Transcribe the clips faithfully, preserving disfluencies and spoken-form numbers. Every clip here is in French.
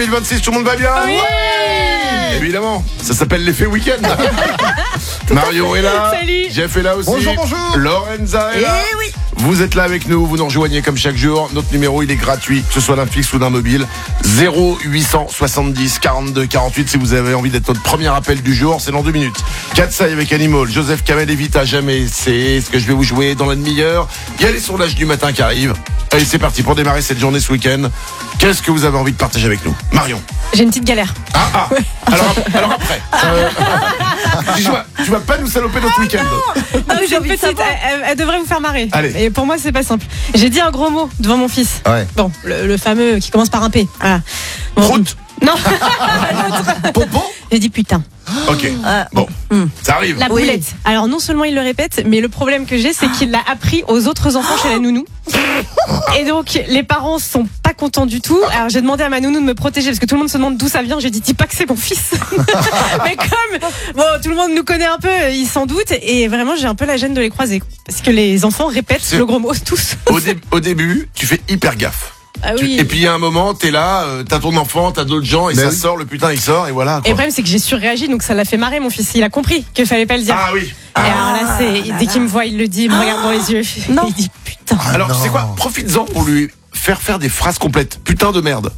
deux mille vingt-six, tout le monde va bien? Oui. Ouais. Évidemment, ça s'appelle l'effet week-end. Marion est là. Salut. Jeff est là aussi. Bonjour, bonjour. Lorenza est Eh là. oui. Vous êtes là avec nous, vous nous rejoignez comme chaque jour. Notre numéro, il est gratuit, que ce soit d'un fixe ou d'un mobile. zéro huit cent soixante-dix quarante-deux quarante-huit si vous avez envie d'être notre premier appel du jour. C'est dans deux minutes. Katsai avec Animal, Joseph Kamel et Vita Jamais. C'est ce que je vais vous jouer dans la demi-heure. Il y a les sondages du matin qui arrivent. Allez, c'est parti pour démarrer cette journée ce week-end. Qu'est-ce que vous avez envie de partager avec nous? Marion. J'ai une petite galère. Ah, ah. Alors, alors après. Euh, tu, vas, tu vas pas nous saloper notre week-end. Non, mais j'ai une petite, elle, elle- elle devrait vous faire marrer. Allez. Et pour moi, c'est pas simple. J'ai dit un gros mot devant mon fils. Ouais. Bon, le, le fameux qui commence par un P. Voilà. Bon. Prout. Non, Pompon. j'ai dit putain. Ok. Bon, ça arrive. La boulette. Alors non seulement il le répète, mais le problème que j'ai, c'est qu'il l'a appris aux autres enfants chez la nounou. Et donc les parents sont pas contents du tout. Alors j'ai demandé à ma nounou de me protéger parce que tout le monde se demande d'où ça vient. J'ai dit dis pas que c'est mon fils. Mais comme bon, tout le monde nous connaît un peu, ils s'en doutent. Et vraiment j'ai un peu la gêne de les croiser parce que les enfants répètent C'est- le gros mot tous. Au, dé- au début, tu fais hyper gaffe. Ah Tu- oui. Et puis il y a un moment, t'es là, euh, t'as ton enfant, t'as d'autres gens, et Ben ça oui. sort, le putain il sort, et voilà. Et Quoi. le problème c'est que j'ai surréagi, donc ça l'a fait marrer mon fils. Il a compris qu'il fallait pas le dire. Ah oui. Et alors là, c'est dès qu'il me voit, il le dit, il me regarde dans les yeux. Non. Il dit putain. Alors tu non. sais quoi, profites-en pour lui faire faire des phrases complètes. Putain de merde.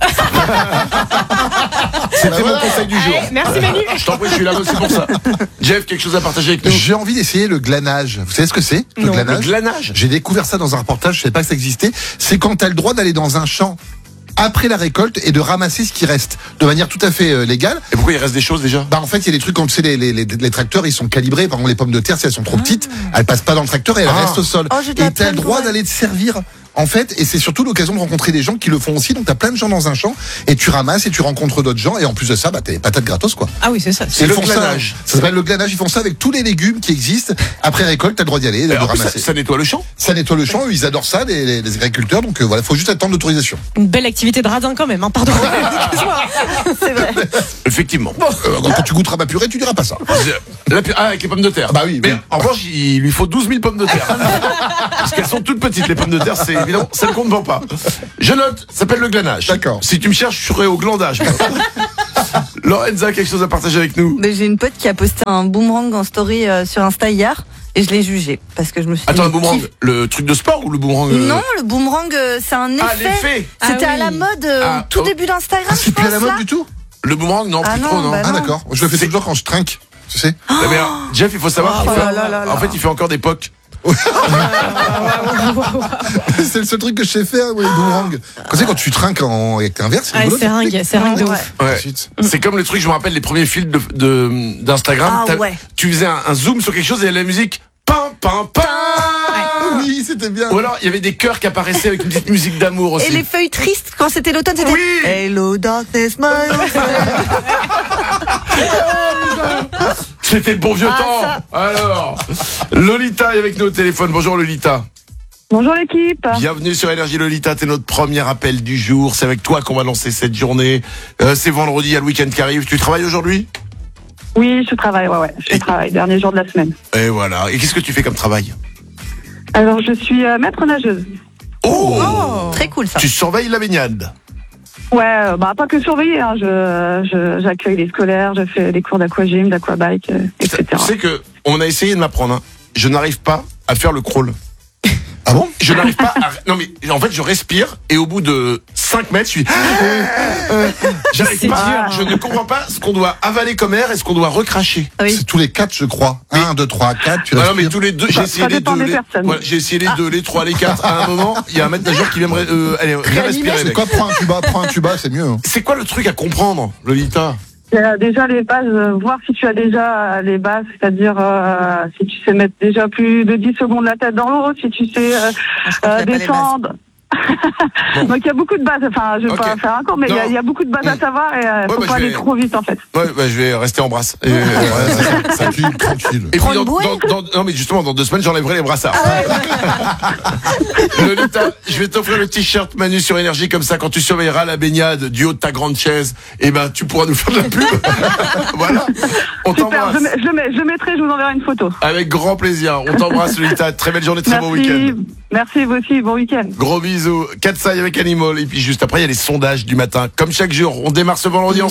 C'était mon conseil du jour. Allez, merci Manu. Je t'en prie, je suis là aussi pour ça. Jeff, quelque chose à partager avec nous? J'ai envie d'essayer le glanage. Vous savez ce que c'est? Le Non. Le glanage. glanage. J'ai découvert ça dans un reportage, je savais pas que ça existait. C'est quand t'as le droit d'aller dans un champ après la récolte et de ramasser ce qui reste de manière tout à fait euh, légale. Et pourquoi il reste des choses déjà? Bah en fait il y a des trucs quand tu sais les, les, les, les tracteurs ils sont calibrés. Par exemple les pommes de terre si elles sont trop petites, elles passent pas dans le tracteur et elles Ah. restent au sol. Oh, j'ai de la Et t'as le peine droit pour elle. d'aller te servir. En fait, et c'est surtout l'occasion de rencontrer des gens qui le font aussi. Donc t'as plein de gens dans un champ et tu ramasses et tu rencontres d'autres gens et en plus de ça, bah t'es patates gratos quoi. Ah oui, c'est ça. C'est Ils le font glanage. Ça, ça s'appelle le glanage. Ils font ça avec tous les légumes qui existent. Après récolte, t'as le droit d'y aller, et de Et en plus, ça, ramasser. ça nettoie le champ. Ça nettoie le champ. Eux, ils adorent ça, les, les, les agriculteurs. Donc euh, voilà, faut juste attendre l'autorisation. Une belle activité de radin quand même, hein, pardon. Excuse-moi. C'est vrai. Effectivement. Euh, quand tu goûteras ma purée, tu diras pas ça. La pu- ah, avec les pommes de terre. Bah oui, Mais oui. en revanche, il lui faut douze mille pommes de terre. Parce qu'elles sont toutes petites, les pommes de terre, c'est évident, celles qu'on ne vend pas. Je note, ça s'appelle le glanage. D'accord. Si tu me cherches, je serai au glandage. Lorenza, quelque chose à partager avec nous? Mais j'ai une pote qui a posté un boomerang en story euh, sur Insta hier et je l'ai jugé parce que je me suis Attends, dit, un boomerang, qui- le truc de sport ou le boomerang euh, Non, le boomerang, euh, c'est un effet. Ah, l'effet. C'était Ah à oui. la mode euh, Ah, au tout oh. début d'Instagram, Ah, je c'est plus à la pense, mode là. du tout. Le boomerang, non, Ah plus non, trop, non. bah Ah non. d'accord. Je le fais tout le temps quand je trinque. Tu sais. Eh bien, Jeff, il faut savoir qu'il Oh fait, là là là en là. fait, il fait encore des pocs. C'est le seul truc que je sais faire, ouais, le boomerang. Tu sais quand tu trinques en avec un verre, c'est Ouais, rigolo. c'est ringue, c'est ringue de Ouais. ouf. Ouais. Ensuite. C'est comme le truc, je me rappelle les premiers fils de, de- d'Instagram. Ah T'as- ouais. Tu faisais un, un zoom sur quelque chose et il y avait la musique. Pam, pam, pam. Oui, c'était bien. Ou alors, il y avait des chœurs qui apparaissaient avec une petite musique d'amour aussi. Et les feuilles tristes, quand c'était l'automne, c'était Oui. Hello darkness, my old friend. C'était le bon vieux Ah, temps. Alors, Lolita est avec nous au téléphone. Bonjour Lolita. Bonjour l'équipe. Bienvenue sur Énergie Lolita. T'es notre premier appel du jour. C'est avec toi qu'on va lancer cette journée. Euh, c'est vendredi, il y a le week-end qui arrive. Tu travailles aujourd'hui? Oui, je travaille, ouais, ouais, je Et- travaille, dernier jour de la semaine. Et voilà. Et qu'est-ce que tu fais comme travail? Alors, je suis euh, maître nageuse. Oh, Très cool ça. Tu surveilles la baignade. Ouais, euh, bah pas que surveiller, hein, je, je, j'accueille les scolaires, je fais des cours d'aquagym, d'aquabike, euh, et Tu cetera. sais que on a essayé de m'apprendre. hein. Je n'arrive pas à faire le crawl. Ah bon? Je n'arrive pas à... Non mais en fait je respire et au bout de cinq mètres je suis... J'arrive C'est pas, dur, je ne comprends pas ce qu'on doit avaler comme air et ce qu'on doit recracher. Oui. C'est tous les quatre, je crois. Un, deux, trois, quatre. Tu Ah non mais respires. tous les deux, j'ai Ça- essayé ça les dépend deux, des les... personnes. Voilà, j'ai essayé les deux, les trois, les quatre. À un moment, il y a un maître nageur qui vient me... ré- Euh, allez, viens respirer C'est mec. quoi? Prends un tuba, prends un tuba, c'est mieux. hein. C'est quoi le truc à comprendre, Lolita? Il y a déjà les bases, euh, voir si tu as déjà les bases, c'est-à-dire euh, si tu sais mettre déjà plus de dix secondes la tête dans l'eau, si tu sais euh, Je crois euh, qu'il y a pas les descendre. Bon. Donc il y a beaucoup de bases, enfin je vais Ok. pas faire un cours, mais il y, a- Non. il y a beaucoup de bases à Mm. savoir et euh, faut bah, pas je aller vais- trop vite en fait. Ouais, bah, je vais rester en brasse. Et, euh, Ouais, ça- tranquille, tranquille. Et Prends puis le dans, bouée. dans- dans- non mais justement dans deux semaines j'enlèverai les brassards. Lolita, je vais t'offrir le t-shirt Manu sur Énergie comme ça quand tu surveilleras la baignade du haut de ta grande chaise, et ben tu pourras nous faire de la pub. Voilà. On Super, t'embrasse. je, mets- je le mets, je le mettrai, je vous enverrai une photo. Avec grand plaisir. On t'embrasse Lolita. Très belle journée, très bon week-end. Merci, Merci, vous aussi, bon week-end. Gros bisous. Katsai avec Animal. Et puis juste après, il y a les sondages du matin. Comme chaque jour, on démarre ce vendredi ensemble.